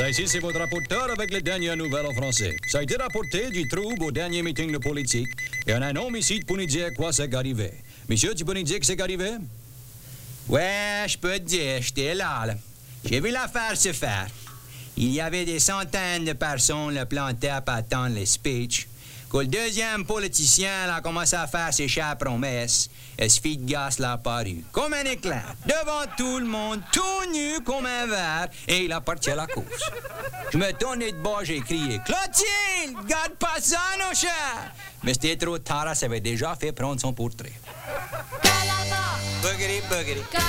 Ça ici, c'est votre rapporteur avec les dernières nouvelles en français. Ça a été rapporté du trouble au dernier meeting de politique. Et on a un homme ici pour nous dire quoi c'est arrivé. Monsieur, tu peux nous dire que c'est arrivé? Ouais, je peux te dire, j'étais là. J'ai vu l'affaire se faire. Il y avait des centaines de personnes le plantaient à attendre les speeches. Quand le deuxième politicien a commencé à faire ses chères promesses, et ce fille de gaz l'a apparu, comme un éclair, devant tout le monde, tout nu comme un verre, et il a parti à la course. Je me tournais de bas, j'ai crié « Clotilde, garde pas ça, nos chers! » Mais c'était trop tard, elle s'avait déjà fait prendre son portrait. Calama, Buggity, buggity.